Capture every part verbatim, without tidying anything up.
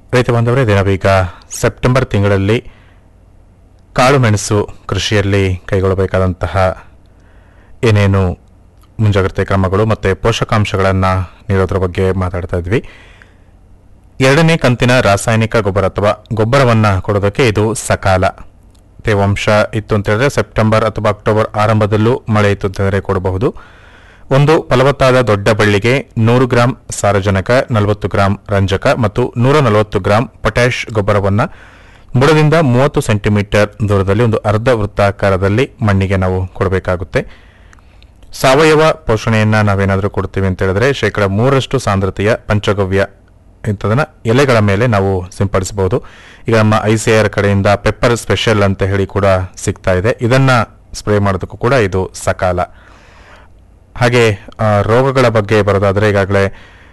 ರೈತ ಬಾಂಧವರೇ, ದಿನವೀಗ ಸೆಪ್ಟೆಂಬರ್ ತಿಂಗಳಲ್ಲಿ ಕಾಳುಮೆಣಸು ಕೃಷಿಯಲ್ಲಿ ಕೈಗೊಳ್ಳಬೇಕಾದಂತಹ ಏನೇನು ಮುಂಜಾಗ್ರತೆ ಕ್ರಮಗಳು ಮತ್ತು ಪೋಷಕಾಂಶಗಳನ್ನು ನೀಡೋದ್ರ ಬಗ್ಗೆ ಮಾತಾಡ್ತಾ ಇದ್ವಿ. ಎರಡನೇ ಕಂತಿನ ರಾಸಾಯನಿಕ ಗೊಬ್ಬರ ಅಥವಾ ಗೊಬ್ಬರವನ್ನು ಕೊಡೋದಕ್ಕೆ ಇದು ಸಕಾಲ. ತೇವಾಂಶ ಇತ್ತು ಅಂತ ಹೇಳಿದ್ರೆ ಸೆಪ್ಟೆಂಬರ್ ಅಥವಾ ಅಕ್ಟೋಬರ್ ಆರಂಭದಲ್ಲೂ ಮಳೆ ಇತ್ತು ಅಂತಂದರೆ ಕೊಡಬಹುದು. ಒಂದು ಫಲವತ್ತಾದ ದೊಡ್ಡ ಬಳ್ಳಿಗೆ ನೂರು ಗ್ರಾಂ ಸಾರಜನಕ, ನಲವತ್ತು ಗ್ರಾಂ ರಂಜಕ ಮತ್ತು ನೂರ ನಲವತ್ತು ಗ್ರಾಂ ಪೊಟ್ಯಾಷ್ ಗೊಬ್ಬರವನ್ನು ಬುಡದಿಂದ ಮೂವತ್ತು ಸೆಂಟಿಮೀಟರ್ ದೂರದಲ್ಲಿ ಒಂದು ಅರ್ಧ ವೃತ್ತಾಕಾರದಲ್ಲಿ ಮಣ್ಣಿಗೆ ನಾವು ಕೊಡಬೇಕಾಗುತ್ತೆ. ಸಾವಯವ ಪೋಷಣೆಯನ್ನು ನಾವೇನಾದರೂ ಕೊಡ್ತೀವಿ ಅಂತ ಹೇಳಿದ್ರೆ ಶೇಕಡ ಮೂರರಷ್ಟು ಸಾಂದ್ರತೆಯ ಪಂಚಗವ್ಯ ಇಂಥದನ್ನು ಎಲೆಗಳ ಮೇಲೆ ನಾವು ಸಿಂಪಡಿಸಬಹುದು. ಈಗ ನಮ್ಮ ಐ ಸಿ ಆರ್ ಕಡೆಯಿಂದ ಪೆಪ್ಪರ್ ಸ್ಪೆಷಲ್ ಅಂತ ಹೇಳಿ ಕೂಡ ಸಿಗ್ತಾ ಇದೆ. ಇದನ್ನು ಸ್ಪ್ರೇ ಮಾಡೋದಕ್ಕೂ ಕೂಡ ಇದು ಸಕಾಲ. ಹಾಗೆ ರೋಗಗಳ ಬಗ್ಗೆ ಬರೋದಾದರೆ ಈಗಾಗಲೇ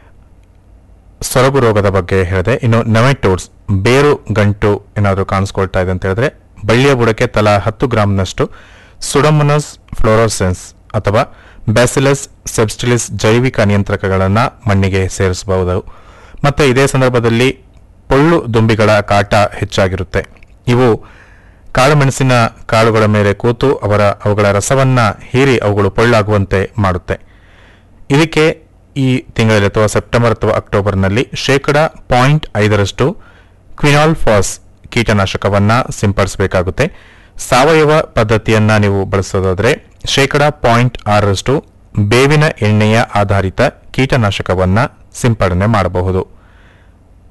ಸೊರಗು ರೋಗದ ಬಗ್ಗೆ ಹೇಳಿದೆ. ಇನ್ನು ನೆಮೆಟೋಡ್ಸ್, ಬೇರು ಗಂಟು ಏನಾದರೂ ಕಾಣಿಸ್ಕೊಳ್ತಾ ಇದೆ ಅಂತ ಹೇಳಿದ್ರೆ ಬಳ್ಳಿಯ ಬುಡಕ್ಕೆ ತಲಾ ಹತ್ತು ಗ್ರಾಂನಷ್ಟು ಸುಡೋಮೋನಾಸ್ ಫ್ಲೋರೋಸೆನ್ಸ್ ಅಥವಾ ಬ್ಯಾಸಿಲಸ್ ಸೆಬ್ಸ್ಟಿಲಿಸ್ ಜೈವಿಕ ನಿಯಂತ್ರಕಗಳನ್ನು ಮಣ್ಣಿಗೆ ಸೇರಿಸಬಹುದು. ಮತ್ತು ಇದೇ ಸಂದರ್ಭದಲ್ಲಿ ಪೊಳ್ಳು ದುಂಬಿಗಳ ಕಾಟ ಹೆಚ್ಚಾಗಿರುತ್ತೆ. ಇವು ಕಾಳುಮೆಣಸಿನ ಕಾಳುಗಳ ಮೇಲೆ ಕೂತು ಅವರ ಅವುಗಳ ರಸವನ್ನು ಹೀರಿ ಅವುಗಳು ಪೊಳ್ಳಾಗುವಂತೆ ಮಾಡುತ್ತೆ. ಇದಕ್ಕೆ ಈ ತಿಂಗಳಲ್ಲಿ ಅಥವಾ ಸೆಪ್ಟೆಂಬರ್ ಅಥವಾ ಅಕ್ಟೋಬರ್ನಲ್ಲಿ ಶೇಕಡ ಪಾಯಿಂಟ್ ಐದರಷ್ಟು ಕ್ವಿನಾಲ್ಫಾಸ್ ಕೀಟನಾಶಕವನ್ನು ಸಿಂಪಡಿಸಬೇಕಾಗುತ್ತೆ. ಸಾವಯವ ಪದ್ಧತಿಯನ್ನು ನೀವು ಬಳಸೋದಾದರೆ ಶೇಕಡ ಪಾಯಿಂಟ್ ಆರರಷ್ಟು ಬೇವಿನ ಎಣ್ಣೆಯ ಆಧಾರಿತ ಕೀಟನಾಶಕವನ್ನು ಸಿಂಪಡಣೆ ಮಾಡಬಹುದು.